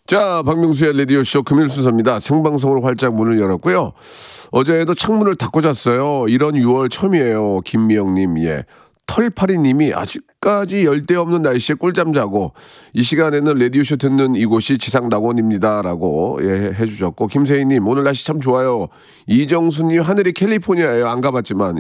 자, 박명수의 라디오쇼 금요일 순서입니다. 생방송으로 활짝 문을 열었고요. 어제도 창문을 닫고 잤어요. 이런 6월 처음이에요. 김미영님, 예. 털파리님이 아직까지 열대 없는 날씨에 꿀잠 자고 이 시간에는 라디오쇼 듣는 이곳이 지상낙원입니다라고 예, 해주셨고 김세희님 오늘 날씨 참 좋아요. 이정수님 하늘이 캘리포니아예요. 안 가봤지만